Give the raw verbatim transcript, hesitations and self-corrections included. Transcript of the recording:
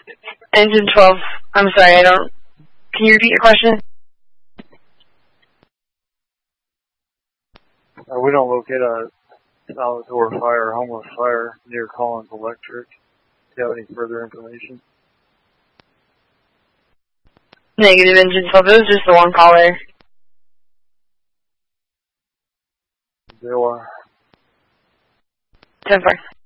Engine twelve. I'm sorry, I don't... Can you repeat your question? Uh, we don't locate a outdoor fire, homeless fire near Collins Electric. Do you have any further information? Negative, Engine twelve. It was just the one caller. Zero. ten four.